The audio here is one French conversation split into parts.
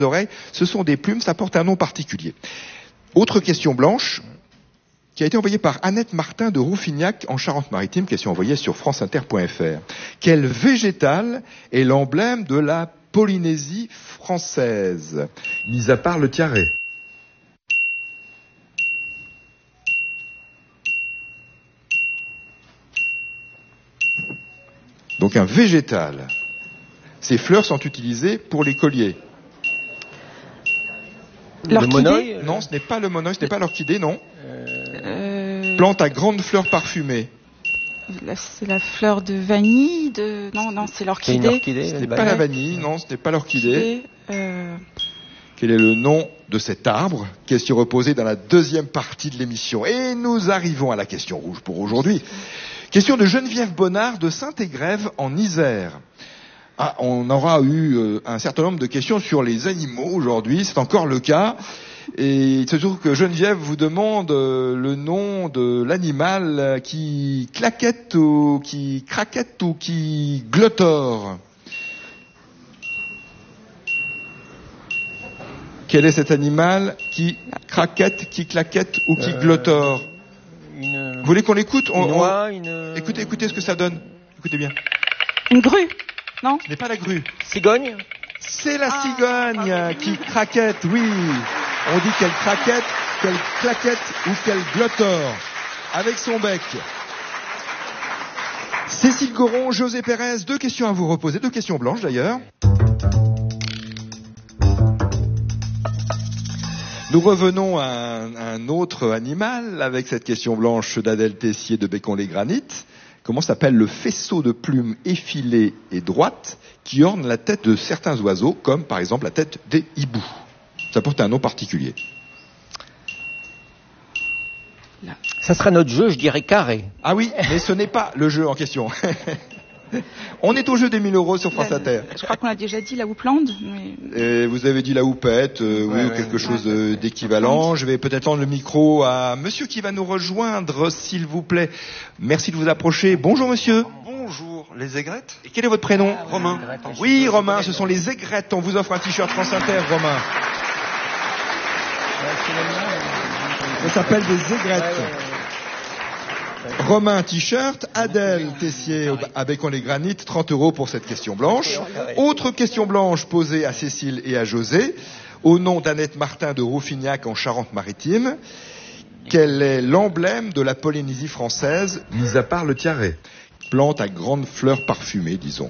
oreilles, ce sont des plumes, ça porte un nom particulier. Autre question blanche, qui a été envoyée par Annette Martin de Rouffignac en Charente-Maritime, question envoyée sur franceinter.fr. Quel végétal est l'emblème de la Polynésie française, mis à part le tiaret? Donc un végétal. Ces fleurs sont utilisées pour les colliers. Le monoï? Non, ce n'est pas le monoï, ce n'est pas l'orchidée, non. Plante à grandes fleurs parfumées. C'est la fleur de vanille, non, c'est l'orchidée. Ce n'est pas la vanille, non, ce n'est pas l'orchidée. Quel est le nom de cet arbre? Question reposée dans la deuxième partie de l'émission. Et nous arrivons à la question rouge pour aujourd'hui. Question de Geneviève Bonnard de Saint-Égrève en Isère. On aura eu un certain nombre de questions sur les animaux aujourd'hui, c'est encore le cas. Et il se trouve que Geneviève vous demande le nom de l'animal qui claquette ou qui craquette ou qui glottore. Quel est cet animal qui craquette, qui claquette ou qui glottore? Vous voulez qu'on l'écoute? Écoutez ce que ça donne. Écoutez bien. Une grue? Non? Ce n'est pas la grue. Cigogne? C'est la cigogne qui craquette, oui. On dit qu'elle craquette, qu'elle claquette ou qu'elle glottore avec son bec. Cécile Goron, José Pérez, deux questions à vous reposer, deux questions blanches d'ailleurs. Nous revenons à un autre animal avec cette question blanche d'Adèle Tessier de Bécon-les-Granites. Comment s'appelle le faisceau de plumes effilées et droites qui orne la tête de certains oiseaux, comme par exemple la tête des hiboux? Ça porte un nom particulier. Ça sera notre jeu, je dirais carré. Ah oui, mais ce n'est pas le jeu en question. On est au jeu des 1000 € sur France Inter. Je crois qu'on l'a déjà dit, la houppelande. Mais... vous avez dit la houppette, oui, ou quelque chose d'équivalent. Je vais peut-être tendre le micro à monsieur qui va nous rejoindre, s'il vous plaît. Merci de vous approcher. Bonjour monsieur. Bonjour, les aigrettes. Et quel est votre prénom? Romain. Oui, Romain, ce sont les aigrettes. On vous offre un t-shirt France Inter, Romain. Ça s'appelle des aigrettes. Romain, t-shirt. Adèle Tessier à Bécon-les-Granites, 30 € pour cette question blanche. Autre question blanche posée à Cécile et à José, au nom d'Annette Martin de Rouffignac en Charente-Maritime. Quel est l'emblème de la Polynésie française, mis à part le tiaret? Plante à grandes fleurs parfumées, disons.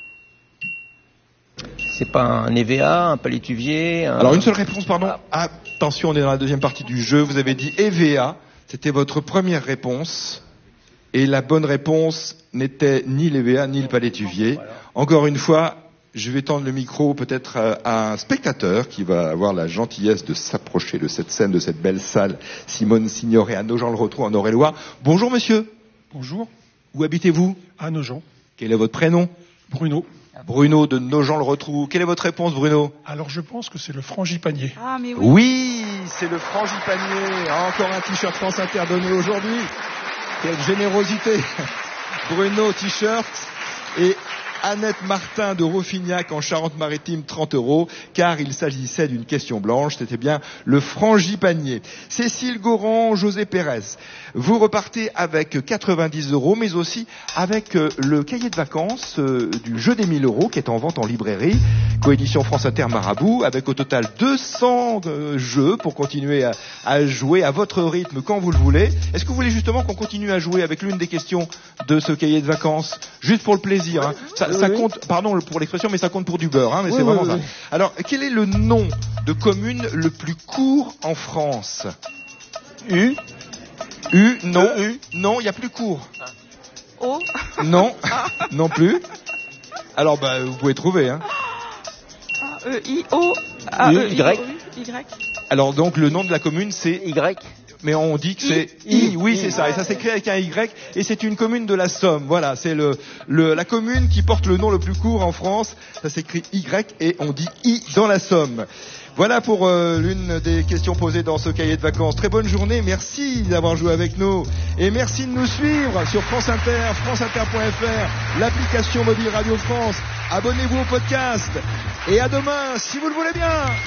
C'est pas un EVA, un palétuvier? Alors une seule réponse, pardon. Attention, on est dans la deuxième partie du jeu. Vous avez dit EVA. C'était votre première réponse. Et la bonne réponse n'était ni l'EVA ni le palétuvier. Encore une fois, je vais tendre le micro peut-être à un spectateur qui va avoir la gentillesse de s'approcher de cette scène, de cette belle salle. Simone Signoret à Nogent-le-Rotrou en Eure-et-Loire. Bonjour monsieur. Bonjour. Où habitez-vous? À Nogent. Quel est votre prénom? Bruno. Bruno de Nogent-le-Rotrou. Quelle est votre réponse, Bruno? Alors je pense que c'est le frangipanier. Ah mais oui. Oui, c'est le frangipanier. Encore un t-shirt France Inter donné aujourd'hui. Quelle générosité. Bruno, t-shirt. Et Annette Martin de Rouffignac en Charente-Maritime, 30 €, car il s'agissait d'une question blanche, c'était bien le frangipanier. Cécile Goron, José Pérez, vous repartez avec 90 €, mais aussi avec le cahier de vacances du jeu des 1000 € qui est en vente en librairie, coédition France Inter Marabout, avec au total 200 jeux pour continuer à jouer à votre rythme quand vous le voulez. Est-ce que vous voulez justement qu'on continue à jouer avec l'une des questions de ce cahier de vacances, juste pour le plaisir, hein? Ça compte, pardon pour l'expression, mais ça compte pour du beurre, hein, mais c'est vraiment ça. Alors, quel est le nom de commune le plus court en France? Non, non, il y a plus court. O? Non, non plus. Alors, vous pouvez trouver, hein. E-I-O. Y. Y. Alors donc le nom de la commune c'est Y. mais on dit que c'est I. Oui, c'est ça. Et ça s'écrit avec un Y. Et c'est une commune de la Somme. Voilà, c'est la commune qui porte le nom le plus court en France. Ça s'écrit Y et on dit I dans la Somme. Voilà pour l'une des questions posées dans ce cahier de vacances. Très bonne journée, merci d'avoir joué avec nous et merci de nous suivre sur France Inter, franceinter.fr, l'application mobile Radio France. Abonnez-vous au podcast et à demain si vous le voulez bien.